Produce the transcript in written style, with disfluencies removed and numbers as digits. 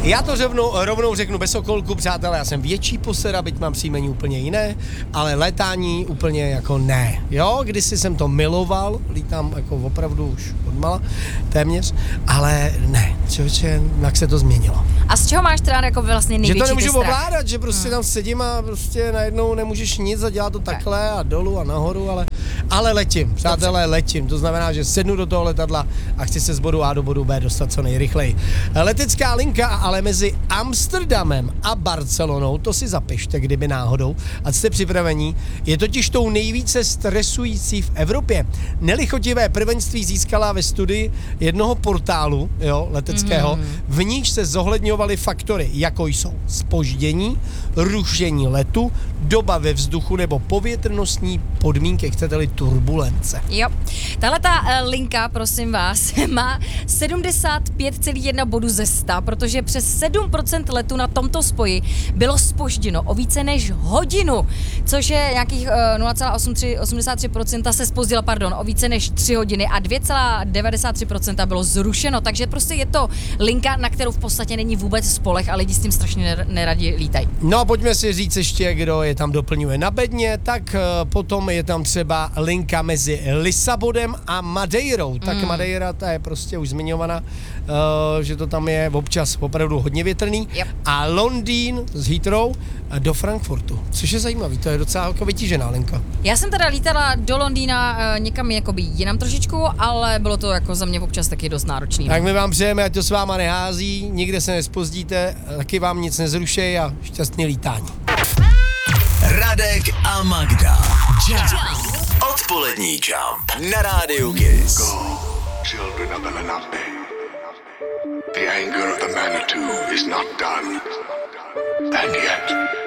Já to rovnou řeknu bez okolku, přátelé, já jsem větší posera, byť mám příjmení úplně jiné, ale létání úplně jako ne. Jo, kdysi jsem to miloval, lítám jako opravdu už odmala, téměř, ale ne, člověče, jak se to změnilo. A z čeho máš teda jako vlastně největší strach? Že to nemůžu strach? ovládat, že prostě tam sedím a prostě najednou nemůžeš nic a dělat to takhle a dolů a nahoru, ale letím, přátelé, letím. To znamená, že sednu do toho letadla a chci se z bodu A do bodu B dostat co nejrychleji. Letecká linka ale mezi Amsterdamem a Barcelonou, to si zapište, kdyby náhodou, a jste připravení, je totiž tou nejvíce stresující v Evropě. Nelichotivé prvenství získala ve studii jednoho portálu, jo, leteckého, v níž se zohledňovaly faktory, jako jsou zpoždění, rušení letu, doba ve vzduchu nebo povětrnostní podmínky, chcete-li turbulence. Jo. Tahle linka, prosím vás, má 75,1 bodu ze 100, protože přes 7% letů na tomto spoji bylo zpožděno o více než hodinu, což je nějakých 0,83% se zpozdila, o více než 3 hodiny a 2,93% bylo zrušeno, takže prostě je to linka, na kterou v podstatě není vůbec spoleh a lidi s tím strašně neradi lítají. No a pojďme si říct ještě, kdo je tam doplňuje na bedně, tak potom je tam třeba linka mezi Lisabonem a Madeirou. Tak Madeira, ta je prostě už zmiňovaná, že to tam je občas opravdu hodně větrný. Yep. A Londýn z Heathrow do Frankfurtu, což je zajímavý, to je docela jako vytížená linka. Já jsem teda lítala do Londýna někam jakoby jinam trošičku, ale bylo to jako za mě občas taky dost náročný. Tak my vám přejeme, ať to s váma nehází, nikde se nespozdíte, taky vám nic nezrušej a šťastný lítání. Radek a Magda. Jump. Odpolední Jump na rádiu Kiss. Go, children of the Lenape. The anger of the Manitou is not done. And yet